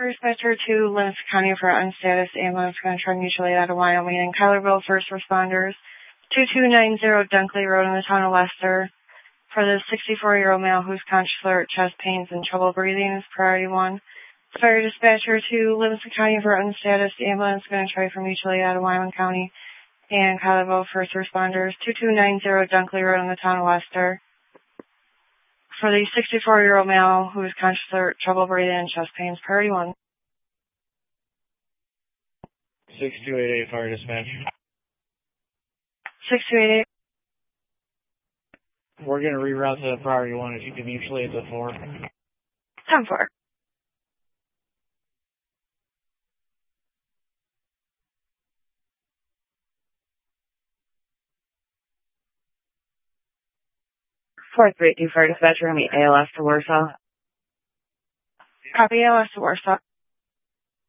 Dispatcher to Livingston County for unstatus ambulance going to try mutually out of Wyoming and Kylerville first responders. 2290 Dunkley Road in the town of Leicester. For the 64-year-old male who's conscious, alert, chest pains, and trouble breathing is priority 1. Fire dispatcher to Livingston County for unstatus ambulance going to try for mutually out of Wyoming County and Kylerville first responders. 2290 Dunkley Road in the town of Leicester. For the 64-year-old male who is conscious, alert, trouble breathing, and chest pains, priority 1. 6288 fire dispatch. 6288. We're going to reroute to priority 1 if you can mutually at the 4. 10-4. Fire dispatcher, meet ALS to Warsaw. Copy, ALS to Warsaw.